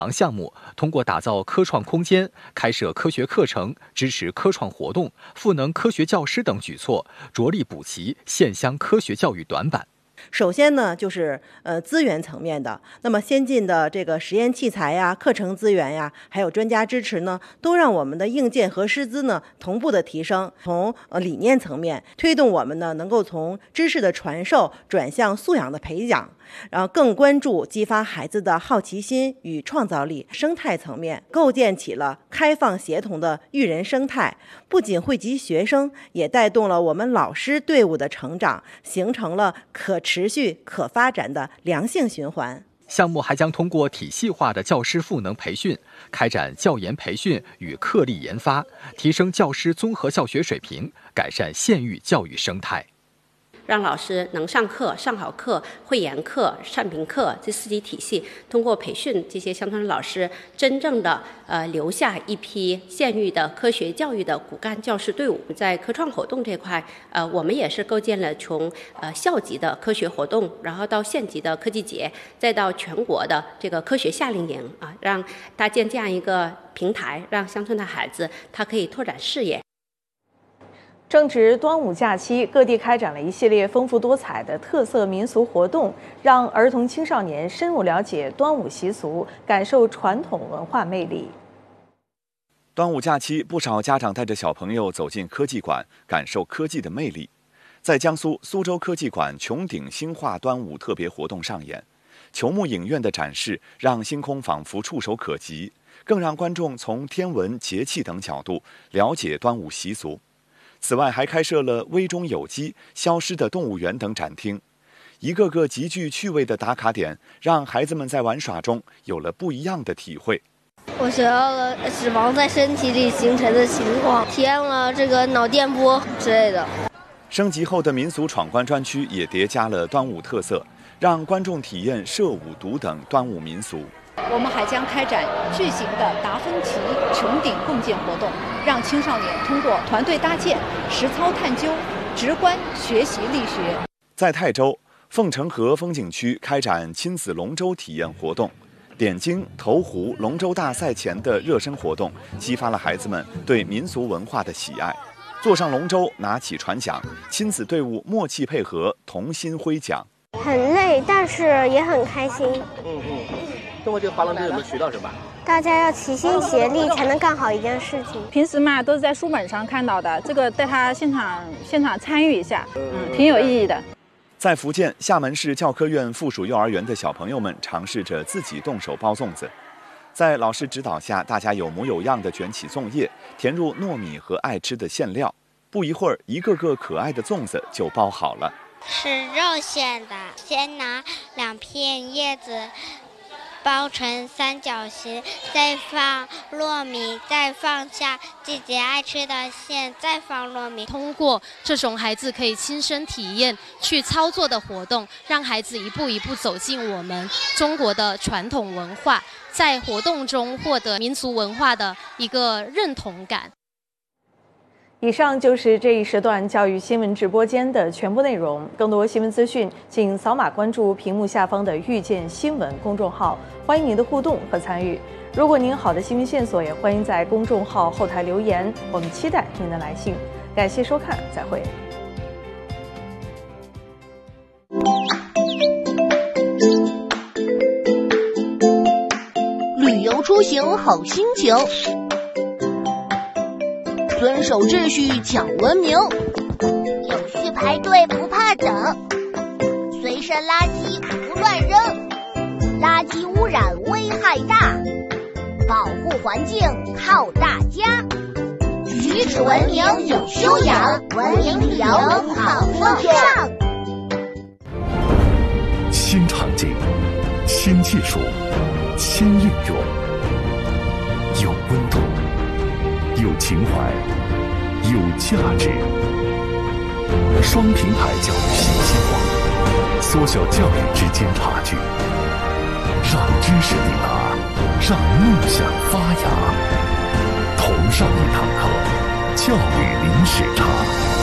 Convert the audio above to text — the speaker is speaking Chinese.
项目通过打造科创空间、开设科学课程、支持科创活动、赋能科学教师等举措，着力补齐县乡科学教育短板。 首先呢，就是资源层面的，那么先进的这个实验器材呀、课程资源呀，还有专家支持呢，都让我们的硬件和师资呢同步的提升。从理念层面推动我们呢，能够从知识的传授转向素养的培养。然后更关注激发孩子的好奇心与创造力。生态层面构建起了开放协同的育人生态，不仅惠及学生，也带动了我们老师队伍的成长，形成了可持续可发展的良性循环。 项目还将通过体系化的教师赋能培训，开展教研培训与课例研发，提升教师综合教学水平，改善县域教育生态。 让老师能上课、上好课、会研课、善评课这4级体系，通过培训这些乡村老师，真正的留下一批县域的科学教育的骨干教师队伍。在科创活动这块，我们也是构建了从校级的科学活动，然后到县级的科技节，再到全国的这个科学夏令营啊，让搭建这样一个平台，让乡村的孩子他可以拓展视野。 正值端午假期，各地开展了一系列丰富多彩的特色民俗活动，让儿童青少年深入了解端午习俗，感受传统文化魅力。 端午假期，不少家长带着小朋友走进科技馆，感受科技的魅力。在江苏苏州科技馆穹顶星画端午特别活动上演，球幕影院的展示让星空仿佛触手可及，更让观众从天文、节气等角度了解端午习俗。此外，还开设了危中有机、消失的动物园等展厅，一个个极具趣味的打卡点，让孩子们在玩耍中有了不一样的体会。 我学到了脂肪在身体里形成的情况，体验了这个脑电波之类的。 升级后的民俗闯关专区也叠加了端午特色，让观众体验射舞、读等端午民俗。 我们还将开展巨型的达芬奇穹顶共建活动，让青少年通过团队搭建、实操探究、直观学习力学。 在泰州凤城河风景区开展亲子龙舟体验活动，点睛、投壶、龙舟大赛前的热身活动，激发了孩子们对民俗文化的喜爱。坐上龙舟，拿起船桨，亲子队伍默契配合，同心挥桨。 很累，但是也很开心。 通过这个划龙舟有没有学到什么？ 大家要齐心协力才能干好一件事情。 平时嘛都是在书本上看到的，这个带他现场参与一下，挺有意义的。 在福建厦门市教科院附属幼儿园的小朋友们尝试着自己动手包粽子，在老师指导下，大家有模有样地卷起粽叶，填入糯米和爱吃的馅料。不一会儿，一个个可爱的粽子就包好了。 是肉馅的，先拿2片叶子包成三角形，再放糯米，再放下自己爱吃的馅，再放糯米。 通过这种孩子可以亲身体验去操作的活动，让孩子一步一步走进我们中国的传统文化，在活动中获得民俗文化的一个认同感。 以上就是这一时段教育新闻直播间的全部内容。更多新闻资讯，请扫码关注屏幕下方的遇见新闻公众号，欢迎您的互动和参与。如果您有好的新闻线索，也欢迎在公众号后台留言，我们期待您的来信。感谢收看，再会。 旅游出行好心情。遵守秩序讲文明， 有序排队不怕等，随身垃圾不乱扔，垃圾污染危害大，保护环境靠大家，举止文明有修养，文明旅游好风尚。 新场景，新技术，新应用，有温度，有情怀，有价值。双平台教育新希望，缩小教育之间差距，让知识抵达，让梦想发芽。同上一堂课，教育零时差。